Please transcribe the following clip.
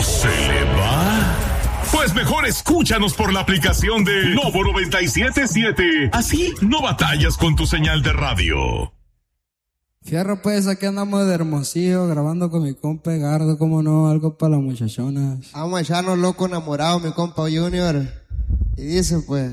se le va? Pues mejor escúchanos por la aplicación de Lobo 97.7. Así no batallas con tu señal de radio. Fierro, pues aquí andamos de Hermosillo grabando con mi compa Gardo, como no, algo para las muchachonas. Vamos a echarnos loco enamorado, mi compa Junior. Y dice pues...